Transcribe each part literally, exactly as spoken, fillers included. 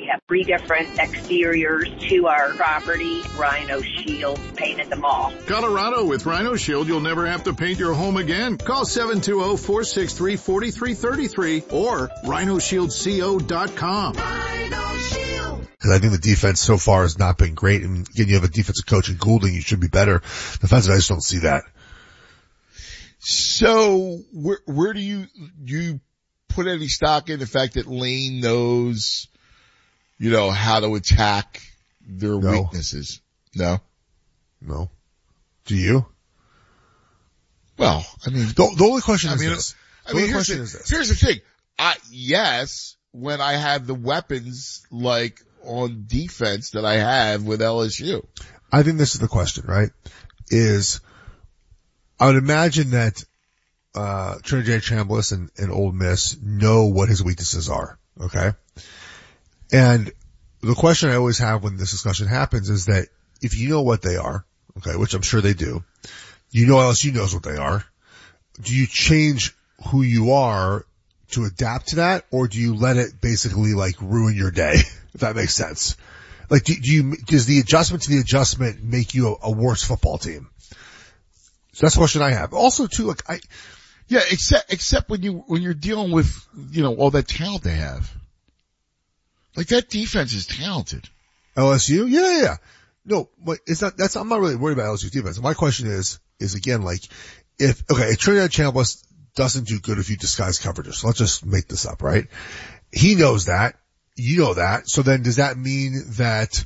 have three different exteriors to our property. Rhino Shield painted them all. Colorado, with Rhino Shield, you'll never have to paint your home again. Call seven two zero, four six three, four three three three or rhino shield co dot com. Rhino Shield. Because I think the defense so far has not been great. And again, you have a defensive coach in Goulding. You should be better. Defensively, I just don't see that. So where, where do you, you put any stock in the fact that Lane knows, you know, how to attack their No. weaknesses? No? No. Do you? Well, I mean, The, the only question I is mean, this. I The mean, only here's question the, is this. here's the thing. I, yes, when I have the weapons like on defense that I have with L S U. I think this is the question, right? Is I would imagine that uh Trinidad Chambliss and, and Ole Miss know what his weaknesses are, okay? And the question I always have when this discussion happens is that if you know what they are, okay, which I'm sure they do, you know L S U knows what they are, do you change who you are to adapt to that, or do you let it basically like ruin your day, if that makes sense? Like, do, do you, does the adjustment to the adjustment make you a, a worse football team? So that's the question I have. Also too, like I, Yeah, except, except when you, when you're dealing with, you know, all that talent they have. Like that defense is talented. L S U? Yeah, yeah, yeah. No, but it's not, that's, I'm not really worried about L S U's defense. My question is, is again, like, if, okay, if Trinidad Chambliss doesn't do good if you disguise coverages. So let's just make this up, right? He knows that. You know that. So then does that mean that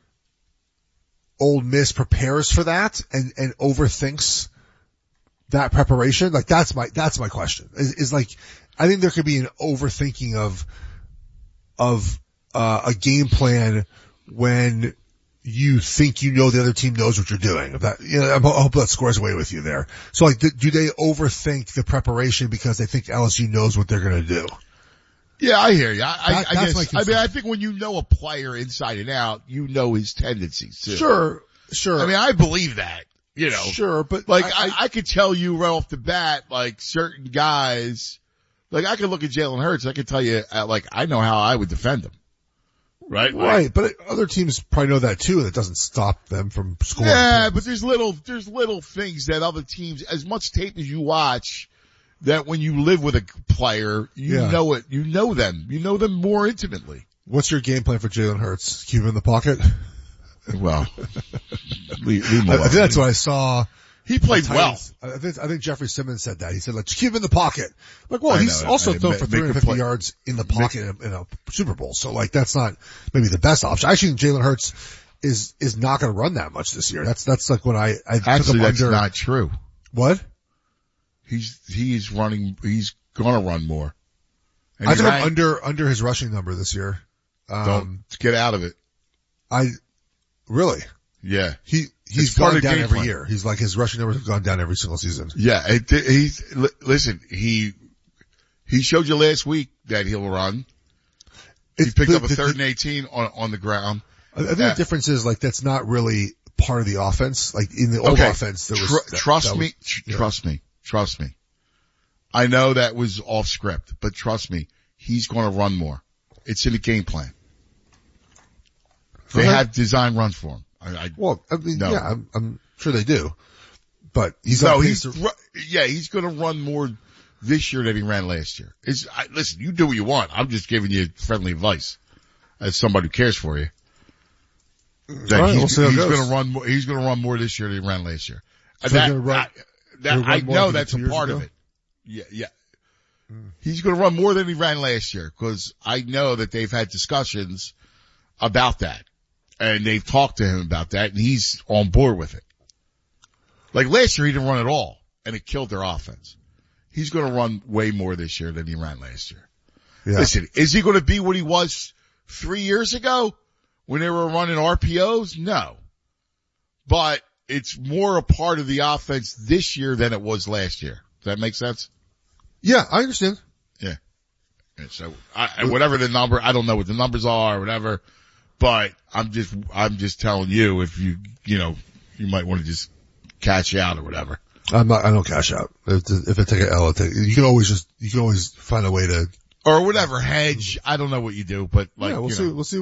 Ole Miss prepares for that and, and overthinks that preparation? Like that's my, that's my question. Is, is like, I think there could be an overthinking of, of, uh, a game plan when you think you know the other team knows what you're doing. That, you know, I hope that squares away with you there. So like, do they overthink the preparation because they think L S U knows what they're going to do? Yeah, I hear you. I, That- I, I that's my guess, I concern. mean, I think when you know a player inside and out, you know his tendencies too. Sure, sure. I mean, I believe that, you know. Sure, but Like, I, I, I could tell you right off the bat, like, certain guys, like, I could look at Jalen Hurts, I could tell you, uh, like, I know how I would defend him. Right? Like, right, but other teams probably know that too, and it doesn't stop them from scoring. yeah, points. but there's little, there's little things that other teams, as much tape as you watch, that when you live with a player, you Yeah. know it, you know them, you know them more intimately. What's your game plan for Jalen Hurts? Keep him in the pocket? Well, leave, leave him I, I alone. think that's what I saw. He played The well. Titans- I think, I think Jeffrey Simmons said that. He said, like, just keep him in the pocket. Like, well, I he's know, also I- thrown make- for make three a hundred fifty play- yards in the pocket in, a, in a Super Bowl. So like, that's not maybe the best option. I actually think Jalen Hurts is, is not going to run that much this year. That's, that's like when I, I took Actually, him that's under. not true. What? He's, he's running, he's gonna run more. And I he took him ran- under, under his rushing number this year. Um, Don't get out of it. I, really? Yeah. He, he's It's part gone of the down game every plan. year. He's like, his rushing numbers have gone down every single season. Yeah. It, he's, li- listen, he, he showed you last week that he'll run. He It's- picked the- up a the- third and eighteen on, on the ground. I I think Yeah. the difference is like that's not really part of the offense. Like in the old Okay. offense, there was Tr- that- trust that me, was- tr- yeah. trust me, trust me. I know that was off script, but trust me, he's going to run more. It's in the game plan. They Okay. have design runs for him. I, I, Well, I mean, No. yeah, I'm, I'm sure they do, but he's no, on he's, pace to- ru- yeah, he's going to run more this year than he ran last year. It's, I, listen, you do what you want. I'm just giving you friendly advice as somebody who cares for you. That All right, he's, we'll see how it he's goes. going to run more, he's going to run more this year than he ran last year. So that, he's gonna run- I, that, he'll run I more know than that's two a years part ago? of it. Yeah, yeah. He's going to run more than he ran last year because I know that they've had discussions about that and they've talked to him about that and he's on board with it. Like last year he didn't run at all and it killed their offense. He's going to run way more this year than he ran last year. Yeah. Listen, is he going to be what he was three years ago when they were running R P Os? No. But it's more a part of the offense this year than it was last year. Does that make sense? Yeah, I understand. Yeah. And so, I, whatever the number, I don't know what the numbers are or whatever, but I'm just, I'm just telling you if you, you know, you might want to just cash out or whatever. I'm not, I don't cash out. If, if I take an L, I take, you can always just, you can always find a way to, Or whatever, hedge. I don't know what you do, but like, yeah, we'll you see, know. we'll see